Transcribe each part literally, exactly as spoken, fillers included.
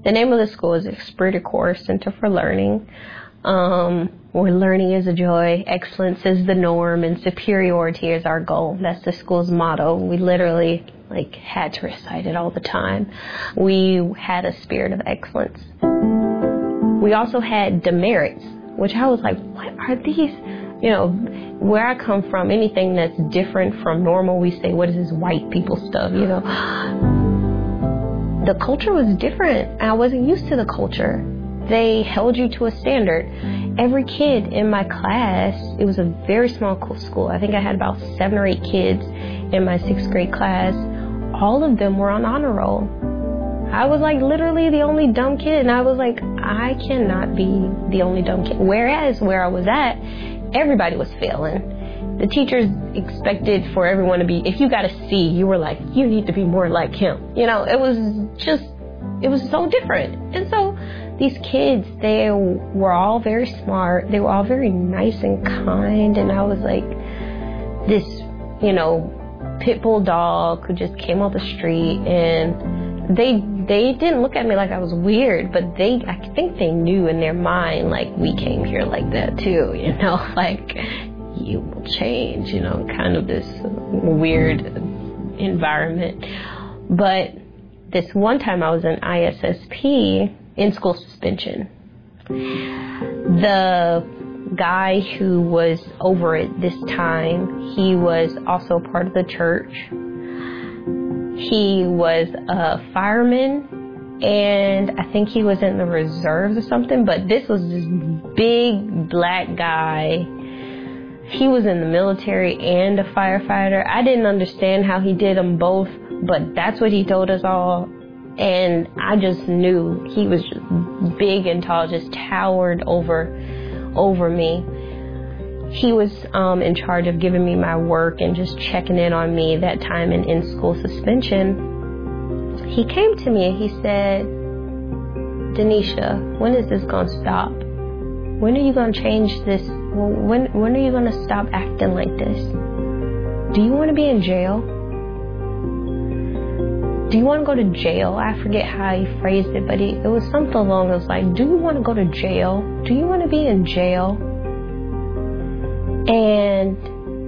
The name of the school is Esprit de Corps Center for Learning, um, where learning is a joy, excellence is the norm, and superiority is our goal. That's the school's motto. We literally like had to recite it all the time. We had a spirit of excellence. We also had demerits, which I was like, what are these? You know, where I come from, anything that's different from normal, we say, what is this white people stuff, you know? The culture was different. I wasn't used to the culture. They held you to a standard. Every kid in my class, it was a very small school. I think I had about seven or eight kids in my sixth grade class. All of them were on honor roll. I was like literally the only dumb kid, and I was like, I cannot be the only dumb kid. Whereas where I was at, everybody was failing. The teachers expected for everyone to be, if you got a C, you were like, you need to be more like him. You know, it was just, it was so different. And so these kids, they were all very smart. They were all very nice and kind. And I was like this, you know, pit bull dog who just came off the street, and they they didn't look at me like I was weird, but they I think they knew in their mind, like, we came here like that too, you know, like, you will change, you know, kind of this weird environment. But this one time I was in I S S P, in school suspension. The guy who was over it this time, he was also part of the church. He was a fireman, and I think he was in the reserves or something, but this was this big black guy. He was in the military and a firefighter. I didn't understand how he did them both, but that's what he told us all. And I just knew he was just big and tall, just towered over over me. He was um, in charge of giving me my work and just checking in on me that time in in-school suspension. He came to me and he said, Denisha, when is this going to stop? When are you going to change this? When, when are you going to stop acting like this? Do you want to be in jail? Do you want to go to jail? I forget how he phrased it, but he, it was something along those lines. Do you want to go to jail? Do you want to be in jail? And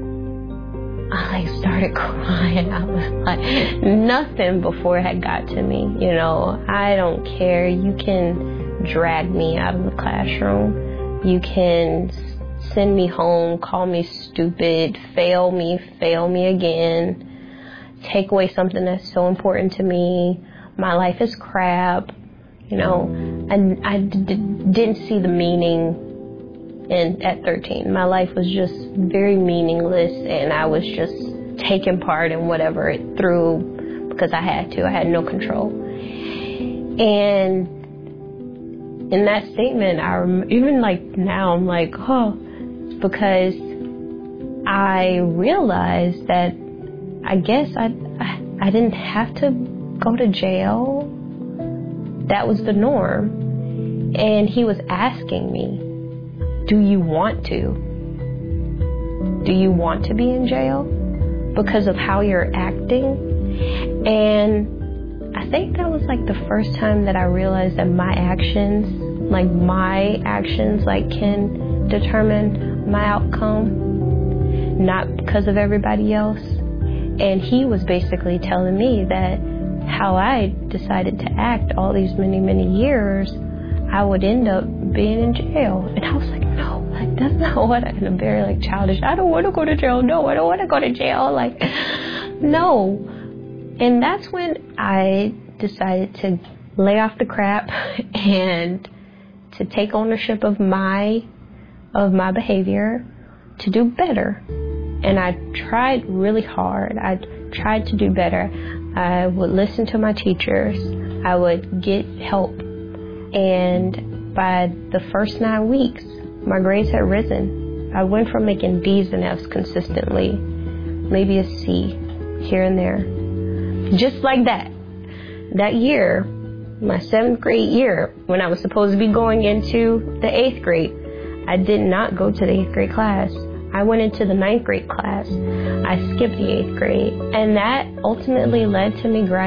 I like started crying. I was like, nothing before had got to me. You know, I don't care. You can drag me out of the classroom. You can send me home, call me stupid, fail me, fail me again. Take away something that's so important to me. My life is crap, you know. And I d- d- didn't see the meaning in at thirteen. My life was just very meaningless, and I was just taking part in whatever it threw because I had to. I had no control. And in that statement, I rem- even like now, I'm like, oh, because I realized that I guess I, I I didn't have to go to jail. That was the norm. And he was asking me, do you want to? Do you want to be in jail because of how you're acting? And I think that was like the first time that I realized that my actions, like my actions, like can determine my outcome, not because of everybody else. And he was basically telling me that how I decided to act all these many, many years, I would end up being in jail. And I was like, no, like, that's not what I, and I'm very like childish. I don't want to go to jail. No, I don't want to go to jail. Like, no. And that's when I decided to lay off the crap and to take ownership of my, of my behavior, to do better. And I tried really hard. I tried to do better. I would listen to my teachers. I would get help. And by the first nine weeks, my grades had risen. I went from making D's and F's consistently, maybe a C here and there. Just like that. That year, my seventh grade year, when I was supposed to be going into the eighth grade, I did not go to the eighth grade class. I went into the ninth grade class. I skipped the eighth grade. And that ultimately led to me graduating